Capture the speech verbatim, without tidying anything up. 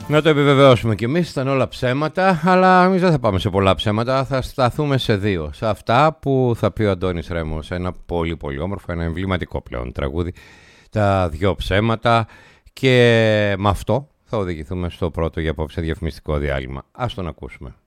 Να το επιβεβαιώσουμε κι εμείς, ήταν όλα ψέματα, αλλά εμείς δεν θα πάμε σε πολλά ψέματα, θα σταθούμε σε δύο. Σε αυτά που θα πει ο Αντώνης Ρέμος, ένα πολύ πολύ όμορφο, ένα εμβληματικό πλέον τραγούδι, τα δυο ψέματα, και με αυτό θα οδηγηθούμε στο πρώτο για απόψε διαφημιστικό διάλειμμα. Ας τον ακούσουμε.